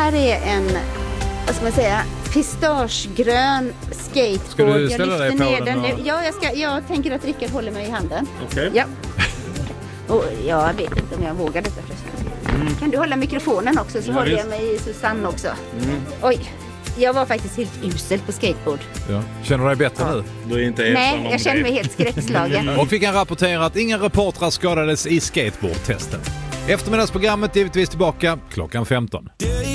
här är en, vad ska man säga, pistagegrön skateboard. Ska du ställa dig på den? Nu. Ja, jag tänker att Rickard håller mig i handen. Okej. Ja. Och jag vet inte om jag vågar detta förresten. Kan du hålla mikrofonen också så håller jag mig i Susanne också. Oj, jag var faktiskt helt usel på skateboard. Ja. Känner du dig bättre nu? Du är inte Nej, jag känner mig helt skräckslagen. Och vi kan rapportera att inga reportrar skadades i skateboardtesten. Eftermiddagsprogrammet givetvis tillbaka klockan 15.